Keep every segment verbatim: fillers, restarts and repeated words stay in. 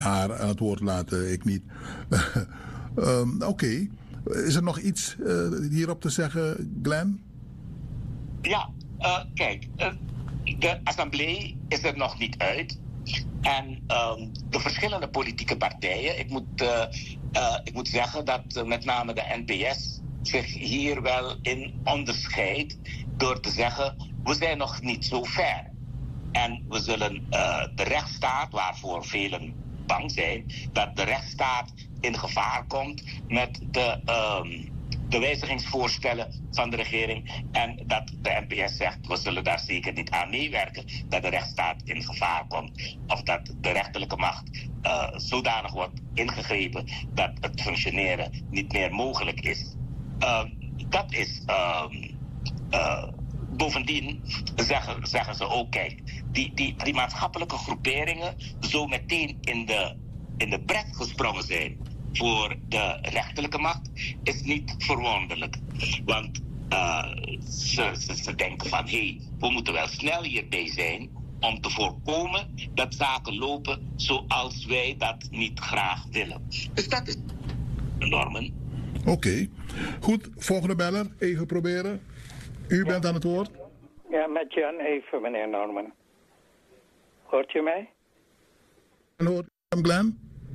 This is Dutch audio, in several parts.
haar aan het woord laten, ik niet. um, Oké. Okay. Is er nog iets uh, hierop te zeggen, Glenn? Ja, uh, kijk, uh, de assemblee is er nog niet uit. En um, de verschillende politieke partijen, ik moet, uh, uh, ik moet zeggen dat uh, met name de N P S zich hier wel in onderscheidt door te zeggen, we zijn nog niet zo ver. En we zullen uh, de rechtsstaat, waarvoor velen bang zijn, dat de rechtsstaat in gevaar komt met de, um, de wijzigingsvoorstellen van de regering. En dat de N P S zegt, we zullen daar zeker niet aan meewerken dat de rechtsstaat in gevaar komt. Of dat de rechterlijke macht uh, zodanig wordt ingegrepen dat het functioneren niet meer mogelijk is. Uh, dat is... Um, uh, Bovendien zeggen, zeggen ze ook, kijk, die, die, die maatschappelijke groeperingen zo meteen in de, in de bres gesprongen zijn voor de rechterlijke macht, is niet verwonderlijk. Want uh, ze, ze, ze denken van, hé, hey, we moeten wel snel hierbij zijn om te voorkomen dat zaken lopen zoals wij dat niet graag willen. Dus dat is Norman. Oké, okay. Goed, volgende beller, even proberen. U bent aan het woord. Ja, met Jan even, meneer Norman. Hoort u mij? En hoort u hem, Glenn?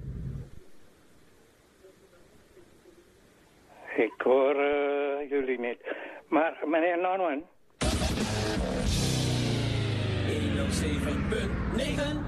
Ik hoor uh, jullie niet. Maar, meneer Norman... honderdzeven punt negen